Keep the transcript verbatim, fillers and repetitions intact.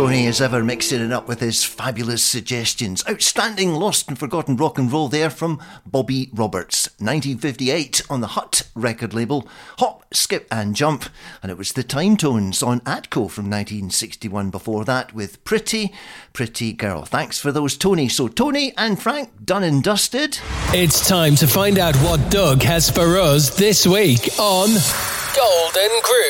Tony, as ever, mixing it up with his fabulous suggestions. Outstanding lost and forgotten rock and roll there from Bobby Roberts. nineteen fifty-eight on the Hut record label. Hop, skip and jump. And it was the Time Tones on Atco from nineteen sixty-one before that with Pretty, Pretty Girl. Thanks for those, Tony. So Tony and Frank, done and dusted. It's time to find out what Doug has for us this week on Golden Groove.